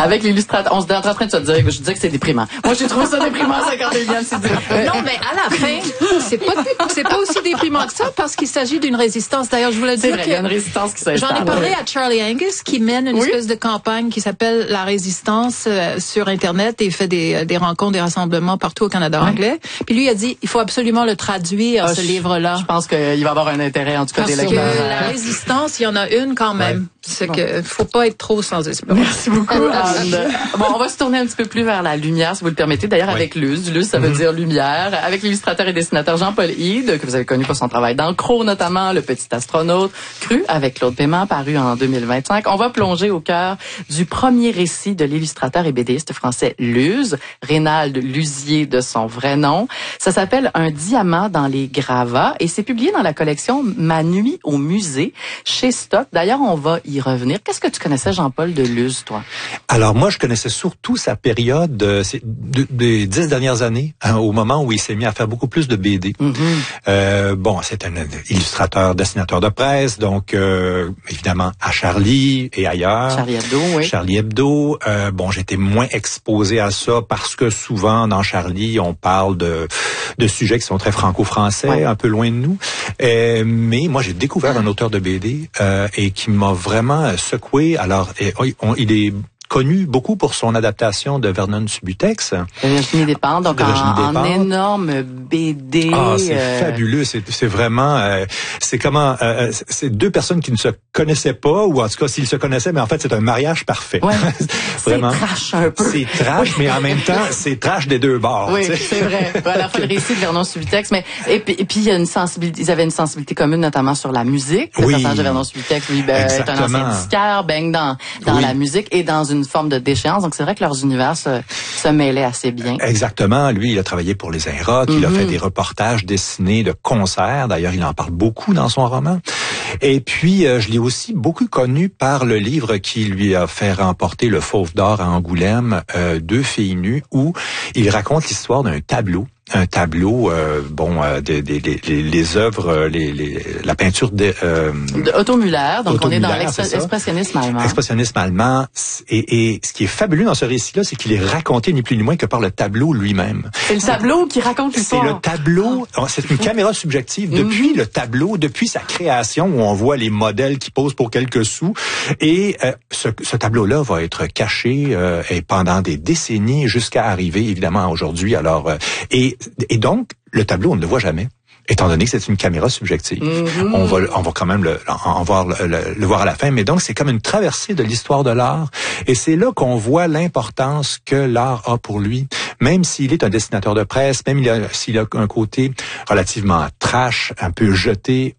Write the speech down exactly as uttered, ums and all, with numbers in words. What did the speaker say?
avec l'illustrateur. On se est en train de se dire, je disais que c'est déprimant. Moi, j'ai trouvé ça déprimant, cinquante et unième siècle. Euh, non, mais à la fin, c'est pas, c'est pas aussi déprimant que ça parce qu'il s'agit d'une résistance. D'ailleurs, je voulais dire vrai, que il y a une résistance qui s'installe. J'en ai parlé à Charlie Angus qui mène une oui. espèce de campagne qui s'appelle La Résistance euh, sur Internet et il fait des, des rencontres, des rassemblements partout au Canada oui. anglais. Puis lui, il a dit, il faut absolument le traduire, ah, ce je, livre-là. Je pense qu'il va avoir un intérêt, en tout cas, parce des lecteurs. Parce que la résistance, il y en a une quand même. Ouais. C'est bon. que faut pas être trop sans espoir. Merci beaucoup, Anne. Bon, on va se tourner un petit peu plus vers la lumière, si vous le permettez. D'ailleurs, oui. avec Luz. Luz, ça veut mm-hmm. dire lumière. Avec l'illustrateur et dessinateur Jean-Paul Hyde, que vous avez connu pour son travail dans Crow, notamment, Le Petit Astronaute, Cru, avec Claude Paiement, paru en deux mille vingt-cinq. On va plonger au cœur du premier récit de l'illustrateur et BDiste français Luz, Rénald Luzier de son vrai nom. Ça s'appelle Un diamant dans les gravats et c'est publié dans la collection Ma nuit au musée chez Stock. D'ailleurs, on va y revenir. Qu'est-ce que tu connaissais, Jean-Paul, de Luz, toi? Alors, moi, je connaissais surtout sa période euh, de, des dix dernières années, hein, au moment où il s'est mis à faire beaucoup plus de B D. Mm-hmm. Euh, bon, c'est un illustrateur, dessinateur de presse, donc euh, évidemment à Charlie et ailleurs. Charlie Hebdo, oui. Charlie Hebdo. Euh, bon, j'étais moins exposé à ça parce que souvent, dans Charlie, on parle de, de sujets qui sont très franco-français, ouais. un peu loin de nous. Euh, mais moi, j'ai découvert un auteur de B D euh, et qui m'a vraiment secoué. Alors, on, il est connu beaucoup pour son adaptation de Vernon Subutex. De Virginie Despentes, donc en, en énorme B D. Ah, c'est euh... fabuleux. C'est, c'est vraiment, euh, c'est comment, euh, c'est deux personnes qui ne se connaissaient pas, ou en tout cas s'ils se connaissaient, mais en fait c'est un mariage parfait. Ouais. Vraiment. C'est trash un peu. C'est trash, oui. mais en même temps c'est trash des deux bords. Oui, c'est vrai. Voilà, le récit de Vernon Subutex, mais et puis, et puis il y a une sensibilité, ils avaient une sensibilité commune, notamment sur la musique. Le oui. personnage de Vernon Subutex, lui, ben, est un ancien disquaire, baigne dans dans oui. la musique et dans une forme de déchéance. Donc, c'est vrai que leurs univers se, se mêlaient assez bien. Exactement. Lui, il a travaillé pour les Inrocks. Mm-hmm. Il a fait des reportages dessinés de concerts. D'ailleurs, il en parle beaucoup dans son roman. Et puis, euh, je l'ai aussi beaucoup connu par le livre qui lui a fait remporter le Fauve d'or à Angoulême, euh, Deux filles nues, où il raconte l'histoire d'un tableau. Un tableau, euh, bon, euh, des, des, des, les, les œuvres, les, les, la peinture de, euh, de Otto Müller. Donc, Otto on est Müller, dans l'expressionnisme allemand. Expressionnisme allemand. Et, et ce qui est fabuleux dans ce récit-là, c'est qu'il est raconté ni plus ni moins que par le tableau lui-même. C'est le tableau qui raconte l'histoire. C'est le tableau. C'est une caméra subjective depuis mm-hmm. le tableau, depuis sa création, où on voit les modèles qui posent pour quelques sous. Et euh, ce, ce tableau-là va être caché euh, et pendant des décennies jusqu'à arriver, évidemment, aujourd'hui. Alors, euh, et Et donc, le tableau, on ne le voit jamais, étant donné que c'est une caméra subjective. Mm-hmm. On va, on va quand même le, en voir, le, le, le voir à la fin, mais donc c'est comme une traversée de l'histoire de l'art, et c'est là qu'on voit l'importance que l'art a pour lui, même s'il est un dessinateur de presse, même s'il a un côté relativement trash, un peu jeté